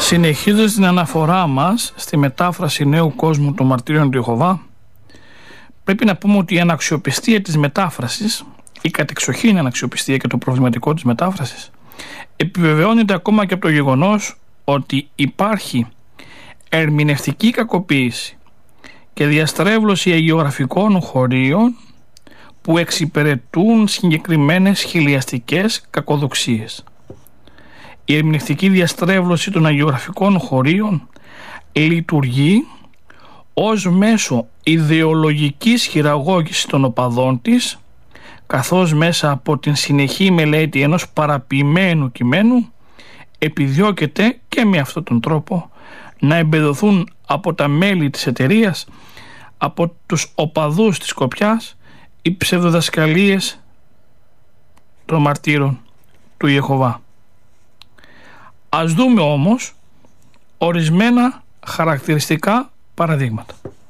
Συνεχίζοντας την αναφορά μας στη μετάφραση Νέου Κόσμου των Μαρτύριων του Ιεχωβά, πρέπει να πούμε ότι η αναξιοπιστία της μετάφρασης, η κατεξοχήν αναξιοπιστία και το προβληματικό της μετάφρασης, επιβεβαιώνεται ακόμα και από το γεγονός ότι υπάρχει ερμηνευτική κακοποίηση και διαστρέβλωση αγιογραφικών χωρίων που εξυπηρετούν συγκεκριμένες χιλιαστικές κακοδοξίες. Η ερμηνευτική διαστρέβλωση των αγιογραφικών χωρίων λειτουργεί ως μέσο ιδεολογικής χειραγώγησης των οπαδών της, καθώς μέσα από την συνεχή μελέτη ενός παραποιημένου κειμένου επιδιώκεται και με αυτόν τον τρόπο να εμπεδοθούν από τα μέλη της εταιρείας, από τους οπαδούς της Σκοπιάς, οι ψευδοδασκαλίες των μαρτύρων του Ιεχωβά. Ας δούμε όμως ορισμένα χαρακτηριστικά παραδείγματα.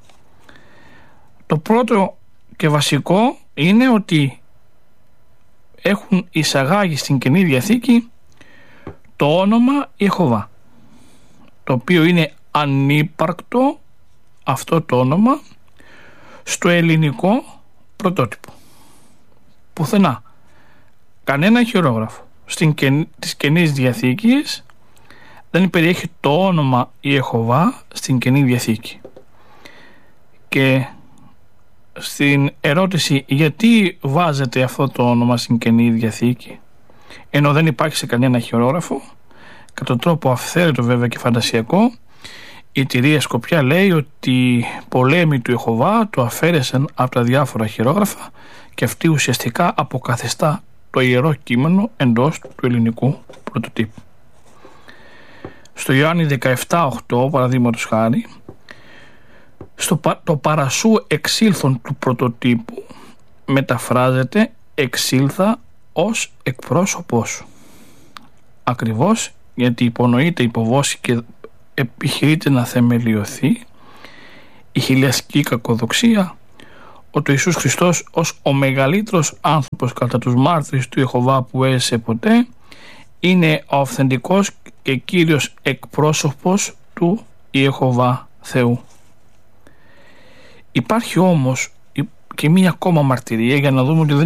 Το πρώτο και βασικό είναι ότι έχουν εισαγάγει στην Καινή Διαθήκη το όνομα Ιεχωβά, το οποίο είναι ανύπαρκτο αυτό το όνομα στο ελληνικό πρωτότυπο. Πουθενά, κανένα χειρόγραφο της Καινής Διαθήκης δεν περιέχει το όνομα Ιεχωβά στην Καινή Διαθήκη. Και στην ερώτηση γιατί βάζετε αυτό το όνομα στην Καινή Διαθήκη ενώ δεν υπάρχει σε κανένα χειρόγραφο, κατά τον τρόπο αυθαίρετο βέβαια και φαντασιακό, η εταιρεία Σκοπιά λέει ότι οι πολέμοι του Ιεχωβά το αφαίρεσαν από τα διάφορα χειρόγραφα και αυτή ουσιαστικά αποκαθιστά το ιερό κείμενο εντός του ελληνικού πρωτοτύπου. Στο Ιωάννη 17:8 παραδείγματος χάρη, το παρασού εξήλθον του πρωτοτύπου μεταφράζεται εξήλθα ως εκπρόσωπός σου. Ακριβώς γιατί υπονοείται υποβόση και επιχειρείται να θεμελιωθεί η χιλιαστική κακοδοξία ότι ο Ιησούς Χριστός ως ο μεγαλύτερος άνθρωπος κατά τους μάρτυρες του Ιεχωβά που έζησε ποτέ είναι ο αυθεντικός και κύριος εκπρόσωπος του Ιεχωβά Θεού. Υπάρχει όμως και μία ακόμα μαρτυρία για να δούμε ότι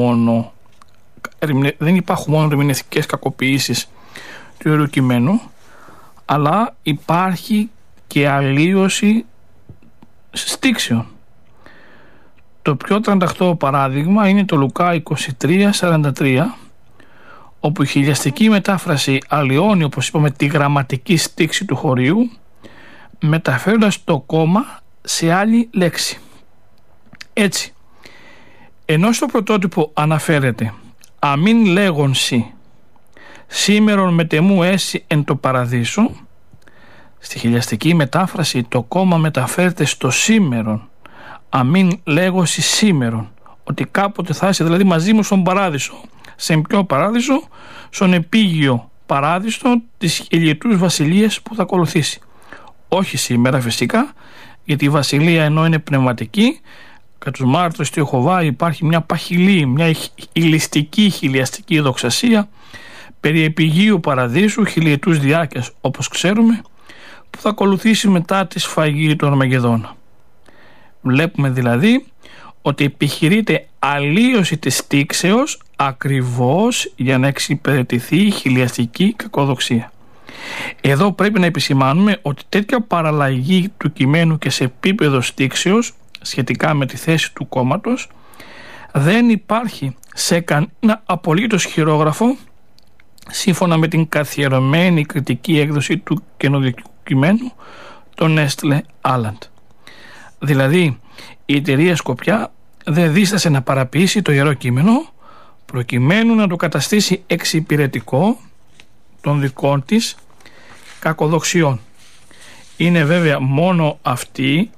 δεν υπάρχουν μόνο ερμηνευτικές κακοποιήσεις του Ιερού Κειμένου, αλλά υπάρχει και αλλίωση στίξεων. Το πιο τρανταχτό παράδειγμα είναι το Λουκά 23:43, όπου η χιλιαστική μετάφραση αλλοιώνει, όπως είπαμε, τη γραμματική στίξη του χωρίου, μεταφέροντας το κόμμα σε άλλη λέξη. Έτσι, ενώ στο πρωτότυπο αναφέρεται «αμήν λέγον σοι, σήμερον μετεμού έσυ εν το παραδείσο», στη χιλιαστική μετάφραση το κόμμα μεταφέρεται στο σήμερον, «αμήν λέγωσι σήμερον», ότι κάποτε θα είσαι δηλαδή μαζί μου στον παράδεισο. Σε ποιο παράδεισο? Στον επίγειο παράδεισο της χιλιετούς βασιλείας που θα ακολουθήσει. Όχι σήμερα φυσικά, γιατί η βασιλεία ενώ είναι πνευματική, κατά τους μάρτυρες του Ιεχωβά υπάρχει μια παχυλή, μια ηλιστική χιλιαστική δοξασία περί επιγείου παραδείσου χιλιετούς διάρκειας, όπως ξέρουμε, που θα ακολουθήσει μετά τη σφαγή του Αρμαγεδόνα. Βλέπουμε δηλαδή ότι επιχειρείται αλλίωση της στίξεως ακριβώς για να εξυπηρετηθεί η χιλιαστική κακοδοξία. Εδώ πρέπει να επισημάνουμε ότι τέτοια παραλλαγή του κειμένου και σε επίπεδο στίξεως σχετικά με τη θέση του κόμματος δεν υπάρχει σε κανένα απολύτως χειρόγραφο σύμφωνα με την καθιερωμένη κριτική έκδοση του καινούργιου κειμένου, τον έστειλε Άλαντ. Δηλαδή η εταιρεία Σκοπιά δεν δίστασε να παραποιήσει το ιερό κείμενο προκειμένου να το καταστήσει εξυπηρετικό των δικών της κακοδοξιών. Είναι βέβαια μόνο αυτή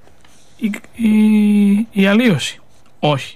η αλλίωση? Όχι.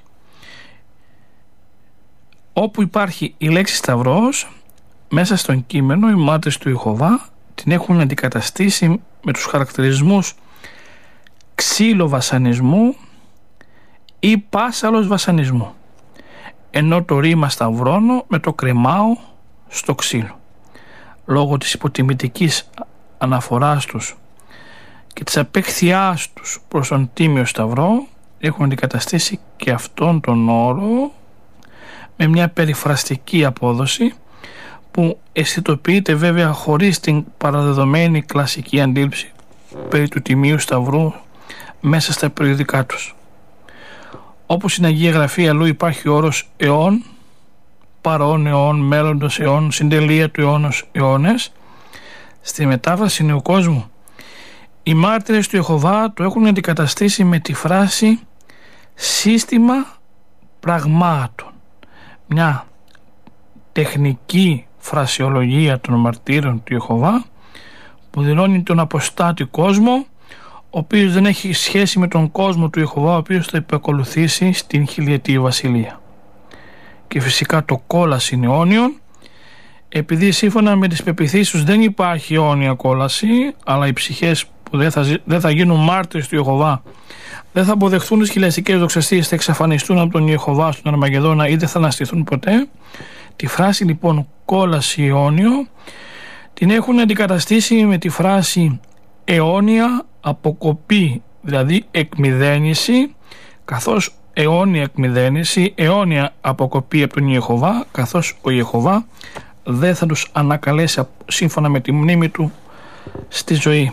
Όπου υπάρχει η λέξη σταυρός, μέσα στον κείμενο οι μάρτυρες του Ιεχωβά την έχουν αντικαταστήσει με τους χαρακτηρισμούς ξύλο βασανισμού ή πάσαλος βασανισμού, ενώ το ρήμα σταυρώνω με το κρεμάω στο ξύλο, λόγω της υποτιμητικής αναφοράς τους και της απέχθειάς τους προς τον Τίμιο Σταυρό έχουν αντικαταστήσει και αυτόν τον όρο με μια περιφραστική απόδοση που αισθητοποιείται βέβαια χωρίς την παραδεδομένη κλασική αντίληψη περί του Τιμίου Σταυρού μέσα στα περιοδικά τους. Όπως στην Αγία Γραφή αλλού υπάρχει ο όρος αιών, παρόν αιών, μέλλοντος αιών, συντελεία του αιώνος αιώνες, στη μετάφραση Νέου Κόσμου οι μάρτυρες του Ιεχωβά το έχουν αντικαταστήσει με τη φράση σύστημα πραγμάτων, μια τεχνική φρασιολογία των μαρτύρων του Ιεχωβά που δηλώνει τον αποστάτη κόσμο, ο οποίος δεν έχει σχέση με τον κόσμο του Ιεχωβά, ο οποίος θα επακολουθήσει στην χιλιετή βασιλεία. Και φυσικά το κόλαση είναι αιώνιον, επειδή σύμφωνα με τις πεποιθήσεις τους δεν υπάρχει αιώνια κόλαση, αλλά οι ψυχές που δεν θα γίνουν μάρτυρες του Ιεχωβά δεν θα αποδεχθούν τις χιλιαστικές δοξαστίες, θα εξαφανιστούν από τον Ιεχωβά στον Αρμαγεδόνα ή δεν θα αναστηθούν ποτέ. Τη φράση λοιπόν κόλαση αιώνιο την έχουν αντικαταστήσει με τη φράση αιώνια αποκοπή, δηλαδή εκμηδένιση, καθώς αιώνια εκμηδένιση, αιώνια αποκοπή από τον Ιεχωβά, καθώς ο Ιεχωβά δεν θα τους ανακαλέσει σύμφωνα με τη μνήμη του στη ζωή.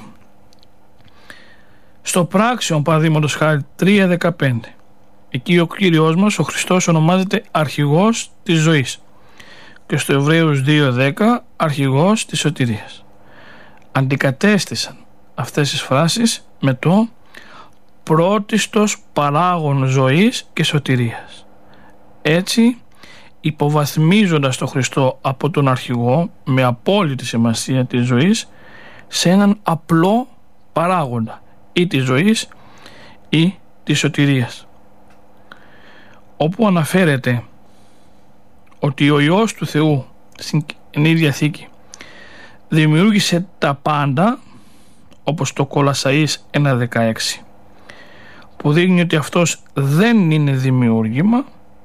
Στο Πράξεων παραδείγματος χάρη 3.15, εκεί ο Κύριος μας ο Χριστός ονομάζεται αρχηγός της ζωής και στο Εβραίους 2.10 αρχηγός της σωτηρίας. Αντικατέστησαν αυτές τις φράσεις με το πρώτιστος παράγων ζωής και σωτηρίας. Έτσι, υποβαθμίζοντας τον Χριστό από τον αρχηγό με απόλυτη σημασία της ζωής σε έναν απλό παράγοντα ή της ζωής ή της σωτηρίας, όπου αναφέρεται ότι ο Υιός του Θεού στην Καινή Διαθήκη δημιούργησε τα πάντα, όπως το Κολασσαΐς 1.16, που δείχνει ότι αυτός δεν είναι δημιούργημα.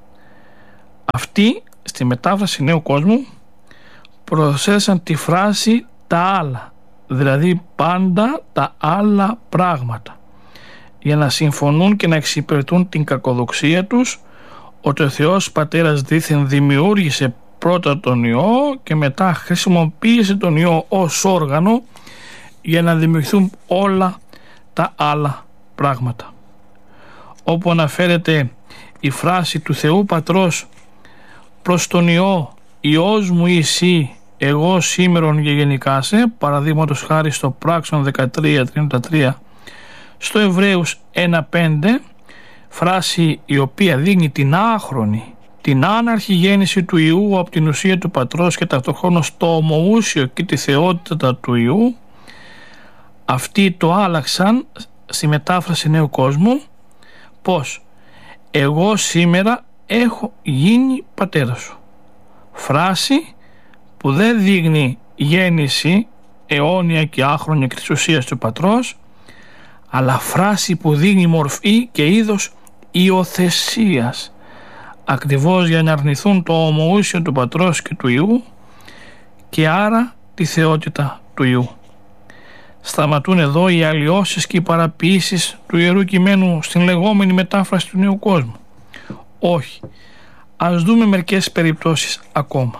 Αυτοί στη μετάφραση Νέου Κόσμου προσθέσαν τη φράση τα άλλα, δηλαδή πάντα τα άλλα πράγματα, για να συμφωνούν και να εξυπηρετούν την κακοδοξία τους ότι ο Θεός Πατέρας δήθεν δημιούργησε πρώτα τον Υιό και μετά χρησιμοποίησε τον Υιό ως όργανο για να δημιουργηθούν όλα τα άλλα πράγματα. Όπου αναφέρεται η φράση του Θεού Πατρός προς τον Υιό, Υιός μου εσύ, εγώ σήμερον γεγεννικάσε, παραδείγματος χάρη στο Πράξεων 13.33, στο Εβραίους 1.5, φράση η οποία δίνει την άχρονη, την άναρχη γέννηση του Υιού από την ουσία του Πατρός και ταυτοχρόνως το ομοούσιο και τη θεότητα του Υιού. Αυτοί το άλλαξαν στη μετάφραση Νέου Κόσμου πως εγώ σήμερα έχω γίνει πατέρας σου, φράση που δεν δείχνει γέννηση αιώνια και άχρονη εκ της ουσίας του Πατρός, αλλά φράση που δίνει μορφή και είδος υιοθεσίας, ακριβώς για να αρνηθούν το ομοούσιο του Πατρός και του Υιού και άρα τη θεότητα του Υιού. Σταματούν εδώ οι αλλοιώσεις και οι παραποιήσεις του Ιερού Κειμένου στην λεγόμενη μετάφραση του Νέου Κόσμου. Όχι. Ας δούμε μερικές περιπτώσεις ακόμα.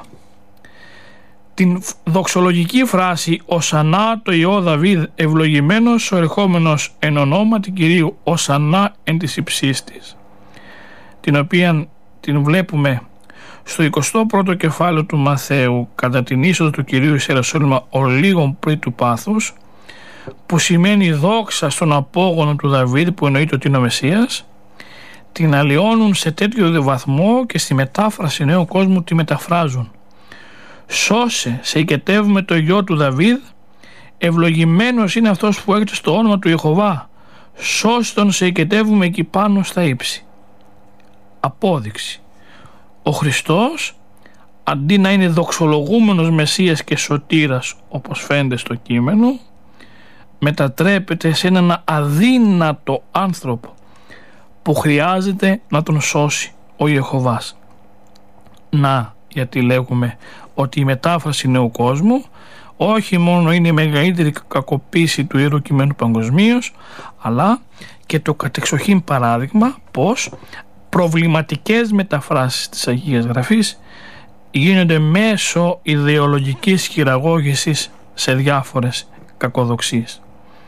Την δοξολογική φράση «Οσανά το Υιό Δαβίδ ευλογημένος ο ερχόμενος εν ονόματι Κυρίου, Οσανά εν της υψής της», την οποία την βλέπουμε στο 21ο κεφάλαιο του Μαθαίου κατά την είσοδο του Κυρίου σε Ιεροσόλυμα ολίγων πριν του πάθους, που σημαίνει δόξα στον απόγονο του Δαβίδ, που εννοείται ότι είναι ο Μεσσίας, την αλλοιώνουν σε τέτοιο βαθμό και στη μετάφραση Νέου Κόσμου τη μεταφράζουν «Σώσε, σε οικετεύουμε το γιο του Δαβίδ, ευλογημένος είναι αυτός που έρχεται στο όνομα του Ιεχωβά, σώσε τον, σε οικετεύουμε εκεί πάνω στα ύψη». Απόδειξη. Ο Χριστός, αντί να είναι δοξολογούμενος Μεσσίας και σωτήρας όπως φαίνεται στο κείμενο, μετατρέπεται σε έναν αδύνατο άνθρωπο που χρειάζεται να τον σώσει ο Ιεχωβάς. Να, γιατί λέγουμε ότι η μετάφραση Νέου Κόσμου όχι μόνο είναι η μεγαλύτερη κακοποίηση του Ιερού Κειμένου παγκοσμίως, αλλά και το κατεξοχήν παράδειγμα πως προβληματικές μεταφράσεις της Αγίας Γραφής γίνονται μέσω ιδεολογικής χειραγώγησης σε διάφορες κακοδοξίες.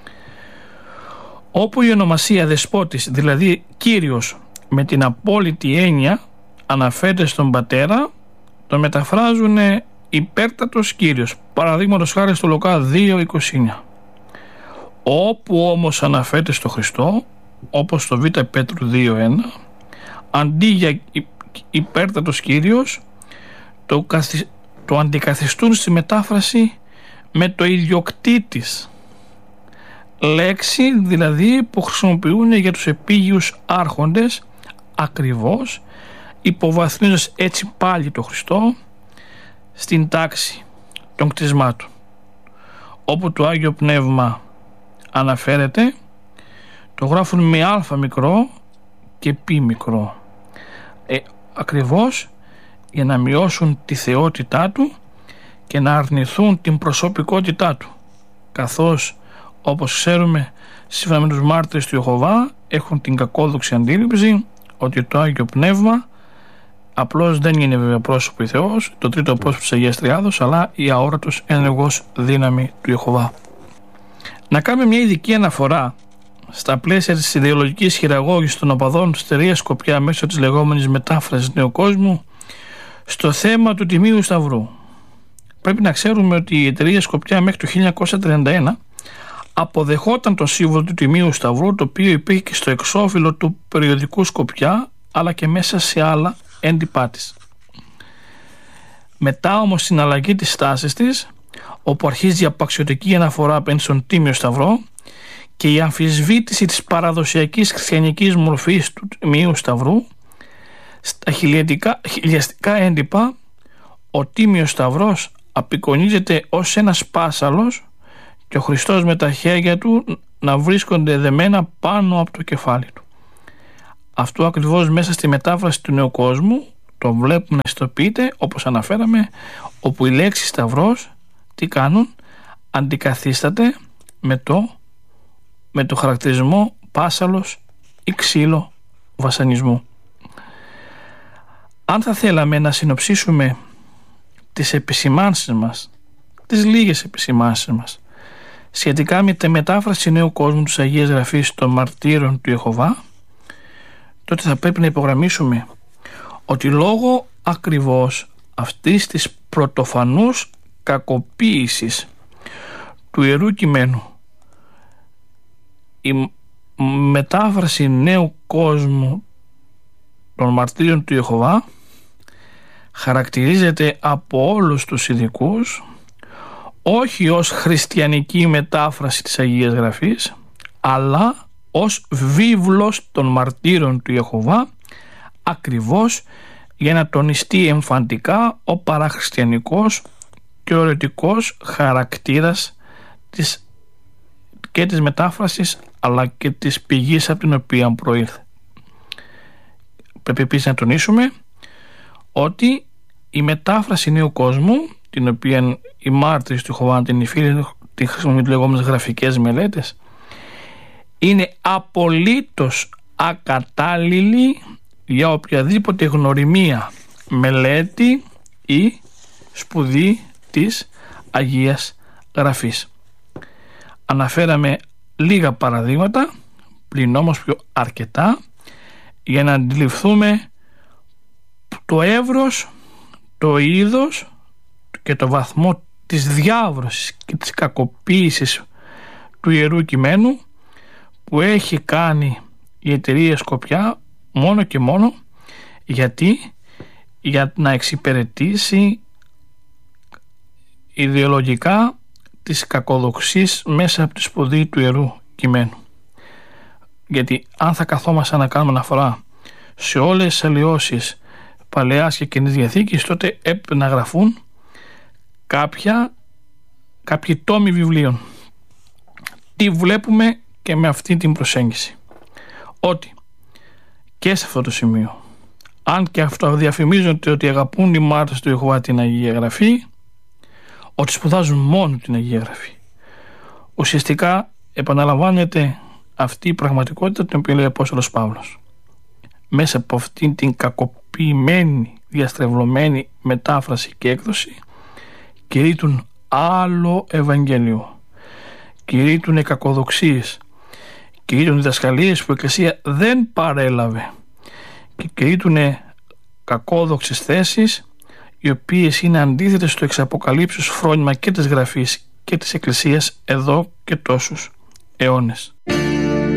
Όπου η ονομασία δεσπότης, δηλαδή Κύριος, με την απόλυτη έννοια αναφέρεται στον Πατέρα, το μεταφράζουν υπέρτατος Κύριος, παραδείγματος χάρη στο Λουκά 2:29. Όπου όμως αναφέρεται στο Χριστό, όπως στο Β Πέτρου 2:1, αντί για υπέρτατος Κύριος, το αντικαθιστούν στη μετάφραση με το ιδιοκτήτης, λέξη δηλαδή που χρησιμοποιούν για τους επίγειους άρχοντες, ακριβώς υποβαθμίζοντας έτσι πάλι το Χριστό στην τάξη των κτισμάτων. Όπου το Άγιο Πνεύμα αναφέρεται, το γράφουν με α μικρό και π μικρό, ακριβώς για να μειώσουν τη θεότητά του και να αρνηθούν την προσωπικότητά του, καθώς, όπως ξέρουμε, σύμφωνα με τους μάρτυρες του Ιεχωβά, έχουν την κακόδοξη αντίληψη ότι το Άγιο Πνεύμα απλώς δεν είναι βέβαια πρόσωπο ή Θεός, το τρίτο πρόσωπο της Αγίας Τριάδος, αλλά η αόρατος ενεργός δύναμη του Ιεχωβά. Να κάνουμε μια ειδική αναφορά στα πλαίσια της ιδεολογικής χειραγώγησης των οπαδών στη Εταιρεία Σκοπιά μέσω της λεγόμενης μετάφρασης Νέου Κόσμου στο θέμα του Τιμίου Σταυρού. Πρέπει να ξέρουμε ότι η Εταιρεία Σκοπιά μέχρι το 1931 αποδεχόταν το σύμβολο του Τιμίου Σταυρού, το οποίο υπήρχε και στο εξώφυλλο του περιοδικού Σκοπιά, αλλά και μέσα σε άλλα έντυπά της. Μετά όμως στην αλλαγή της στάσης της, όπου αρχίζει η απαξιωτική αναφορά απέναντι στον Τίμιο Σταυρό και η αμφισβήτηση της παραδοσιακής χριστιανικής μορφής του Τιμίου Σταυρού, στα χιλιαστικά έντυπα ο Τίμιος Σταυρός απεικονίζεται ως ένας πάσαλος και ο Χριστός με τα χέρια του να βρίσκονται δεμένα πάνω από το κεφάλι του. Αυτό ακριβώς μέσα στη μετάφραση του Νέου Κόσμου το βλέπουμε να ιστοποιείται, όπως αναφέραμε, όπου η λέξη Σταυρός τι κάνουν, αντικαθίσταται με το χαρακτηρισμό πάσαλος ή ξύλο βασανισμού. Αν θα θέλαμε να συνοψίσουμε τις επισημάνσεις μας, τις λίγες επισημάνσεις μας σχετικά με τη μετάφραση Νέου Κόσμου της Αγίας Γραφής των μαρτύρων του Ιεχωβά, τότε θα πρέπει να υπογραμμίσουμε ότι λόγω ακριβώς αυτής της πρωτοφανούς κακοποίησης του Ιερού Κειμένου, η μετάφραση Νέου Κόσμου των μαρτύρων του Ιεχωβά χαρακτηρίζεται από όλους τους ειδικούς όχι ως χριστιανική μετάφραση της Αγίας Γραφής, αλλά ως βίβλος των μαρτύρων του Ιεχωβά, ακριβώς για να τονιστεί εμφαντικά ο παραχριστιανικός και ορατικός χαρακτήρας και της μετάφρασης, αλλά και της πηγής από την οποία προήλθε. Πρέπει επίσης να τονίσουμε ότι η μετάφραση Νέου Κόσμου, την οποία οι μάρτυρες του Ιεχωβά την χρησιμοποιούν τις λεγόμενες γραφικές μελέτες, είναι απολύτως ακατάλληλη για οποιαδήποτε γνωριμία, μελέτη ή σπουδή της Αγίας Γραφής. Αναφέραμε λίγα παραδείγματα, πλην όμως πιο αρκετά, για να αντιληφθούμε το εύρος, το είδος και το βαθμό της διάβρωσης και της κακοποίησης του Ιερού Κειμένου που έχει κάνει η Εταιρεία Σκοπιά μόνο και μόνο για να εξυπηρετήσει ιδεολογικά της κακοδοξής μέσα από τη σπουδή του Ιερού Κειμένου. Γιατί αν θα καθόμασταν να κάνουμε αναφορά σε όλες τις αλλοιώσεις Παλαιάς και Καινής Διαθήκης, τότε έπρεπε να γραφούν κάποιοι τόμοι βιβλίων. Τι βλέπουμε και με αυτή την προσέγγιση? Ότι και σε αυτό το σημείο, αν και αυτό διαφημίζονται ότι αγαπούν οι μάρτυρες του Ιεχωβά την Αγία Γραφή, ότι σπουδάζουν μόνο την Αγία Γραφή. Ουσιαστικά επαναλαμβάνεται αυτή η πραγματικότητα την οποία λέει ο Απόστολος Παύλος. Μέσα από αυτήν την κακοποιημένη, διαστρεβλωμένη μετάφραση και έκδοση κηρύττουν άλλο Ευαγγέλιο, κηρύττουν κακοδοξίες, κηρύττουν διδασκαλίες που η Εκκλησία δεν παρέλαβε και κηρύττουν κακόδοξες θέσεις οι οποίες είναι αντίθετες στο εξαποκαλύψεως φρόνημα και της Γραφής και της Εκκλησίας εδώ και τόσους αιώνες.